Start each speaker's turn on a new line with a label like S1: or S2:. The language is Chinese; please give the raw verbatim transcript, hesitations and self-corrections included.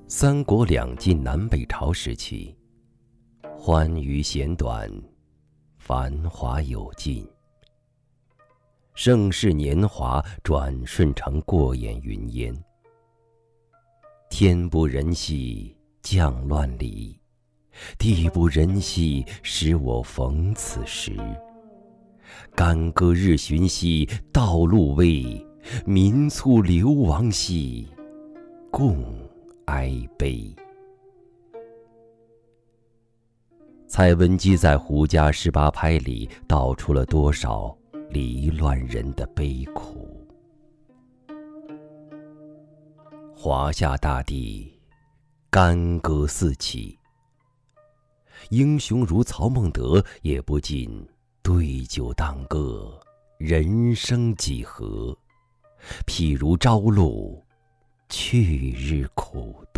S1: 三国两晋南北朝时期，欢愉弦短，繁华有尽。盛世年华转瞬成过眼云烟。天不仁兮降乱里，地不仁兮使我逢此时。干戈日寻兮道路危，民卒流亡兮共哀悲。蔡文姬在《胡笳十八拍》里道出了多少离乱人的悲苦。华夏大地，干戈四起，英雄如曹孟德也不禁对酒当歌，人生几何？譬如朝露，去日苦多。